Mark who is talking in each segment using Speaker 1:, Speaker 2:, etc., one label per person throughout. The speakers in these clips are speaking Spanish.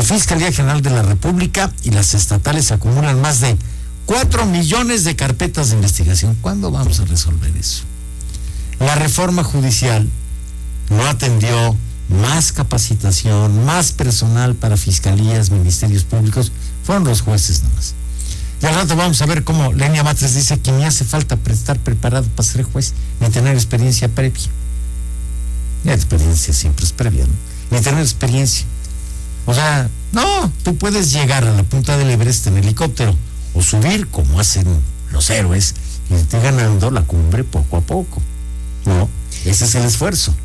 Speaker 1: La Fiscalía General de la República y las estatales acumulan más de 4 millones de carpetas de investigación. ¿Cuándo vamos a resolver eso? La reforma judicial no atendió más capacitación, más personal para fiscalías, ministerios públicos. Fueron los jueces nomás. Y al rato vamos a ver cómo Lenia Batres dice que ni hace falta estar preparado para ser juez, ni tener experiencia previa. La experiencia siempre es previa, ¿no? Ni tener experiencia. O sea, no, tú puedes llegar a la punta del Everest en helicóptero o subir como hacen los héroes y irte ganando la cumbre poco a poco. No, ese es el esfuerzo.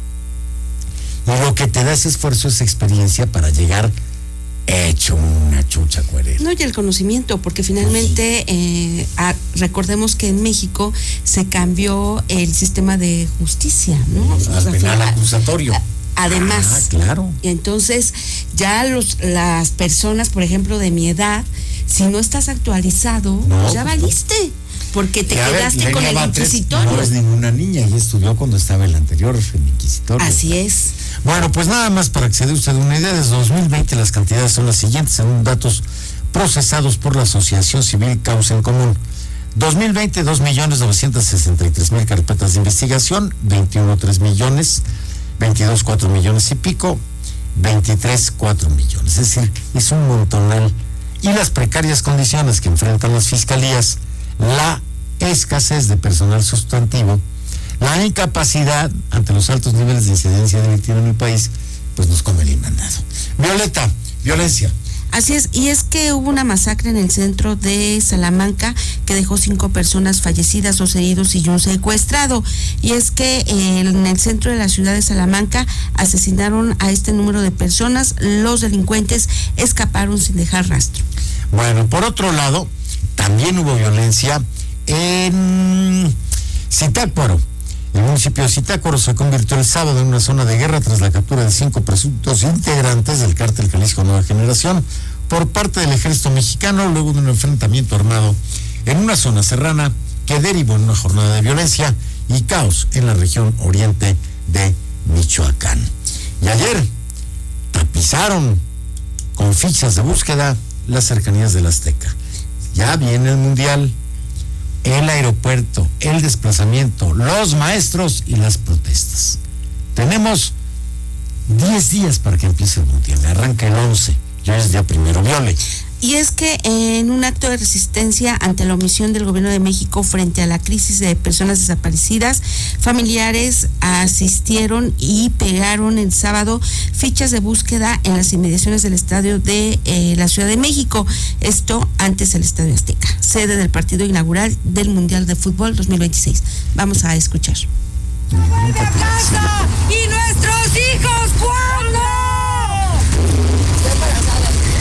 Speaker 1: Y lo que te da ese esfuerzo es experiencia para llegar hecho una chucha cuerera.
Speaker 2: No, y el conocimiento, porque finalmente recordemos que en México se cambió el sistema de justicia, ¿no?
Speaker 1: Al penal acusatorio.
Speaker 2: Además,
Speaker 1: claro.
Speaker 2: Y entonces ya las personas, por ejemplo, de mi edad, si no estás actualizado, no, ya valiste, porque te quedaste con el inquisitorio.
Speaker 1: No es ninguna niña, ella estudió cuando estaba el anterior inquisitorio.
Speaker 2: Así es.
Speaker 1: Bueno, pues nada más para que se dé usted una idea, desde 2020 las cantidades son las siguientes, según datos procesados por la Asociación Civil Causa en Común. 2020, 2.963.000 carpetas de investigación, 21.3 millones, 22, 4 millones y pico, 23, 4 millones. Es decir, es un montonal. Y las precarias condiciones que enfrentan las fiscalías, la escasez de personal sustantivo, la incapacidad ante los altos niveles de incidencia delictiva en el país, pues nos come el mandado. Violeta, violencia.
Speaker 2: Así es, y es que hubo una masacre en el centro de Salamanca que dejó 5 personas fallecidas, 2 heridos y un secuestrado. Y es que en el centro de la ciudad de Salamanca asesinaron a este número de personas. Los delincuentes escaparon sin dejar rastro.
Speaker 1: Bueno, por otro lado, también hubo violencia en Zitácuaro. El municipio de Zitácuaro se convirtió el sábado en una zona de guerra tras la captura de 5 presuntos integrantes del cártel Jalisco Nueva Generación por parte del ejército mexicano, luego de un enfrentamiento armado en una zona serrana que derivó en una jornada de violencia y caos en la región oriente de Michoacán. Y ayer tapizaron con fichas de búsqueda las cercanías del Azteca. Ya viene el Mundial, el aeropuerto, el desplazamiento, los maestros y las protestas. Tenemos 10 días para que empiece el Mundial. Arranca el 11, ya es día primero, Viole.
Speaker 2: Y es que en un acto de resistencia ante la omisión del gobierno de México frente a la crisis de personas desaparecidas, familiares asistieron y pegaron el sábado fichas de búsqueda en las inmediaciones del estadio de la Ciudad de México. Esto antes del Estadio Azteca, sede del partido inaugural del Mundial de Fútbol 2026. Vamos a escuchar.
Speaker 3: ¡Y nuestros